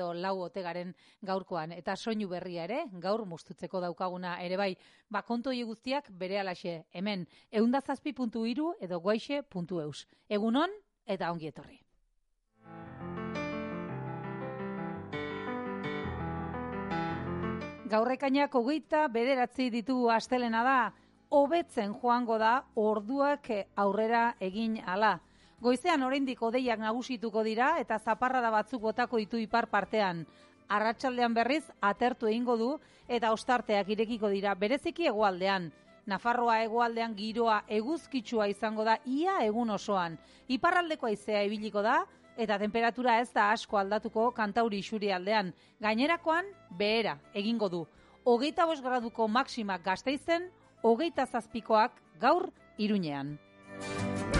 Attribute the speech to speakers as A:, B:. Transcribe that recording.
A: edo lau otegaren gaurkoan. Eta soinu berria ere, gaur mustutzeko daukaguna ere bai. Kontu hori guztiak berehalaxe hemen 107.3 edo goixe.eus. Egunon eta ongi etorri. Gaurrekainak 29 ditu astelena da, hobetzen joango da orduak aurrera egin ala. Goizean oraindik hodeiak nagusituko dira eta zaparrada batzuk botako ditu ipar partean. Arratsaldean berriz atertu egingo du eta ostarteak irekiko dira bereziki hegoaldean. Nafarroa hegoaldean giroa eguzkitsua izango da ia egun osoan. Iparraldeko haizea ibiliko da eta temperatura ez da asko aldatuko Kantauri isurialdean. Gainerakoan behera egingo du. 25 graduko maximak Gasteizen, 27koak gaur Iruñean.